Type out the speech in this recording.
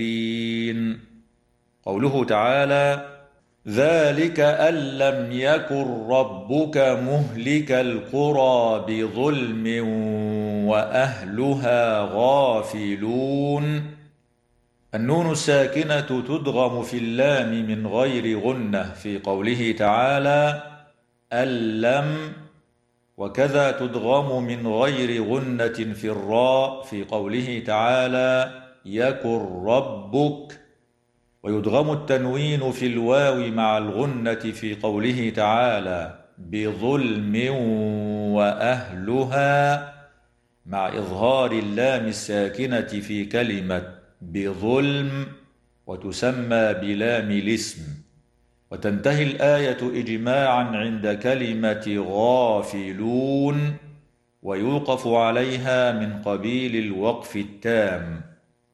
قوله تعالى: ذلك أن لم يكن ربك مهلك القرى بظلم وأهلها غافلون. النون الساكنة تدغم في اللام من غير غنة في قوله تعالى ألم، وكذا تدغم من غير غنة في الراء في قوله تعالى يكن ربك، ويدغم التنوين في الواو مع الغنة في قوله تعالى بظلم وأهلها، مع إظهار اللام الساكنة في كلمة بظلم، وتسمى بلام الاسم. وتنتهي الآية إجماعا عند كلمة غافلون، ويوقف عليها من قبيل الوقف التام.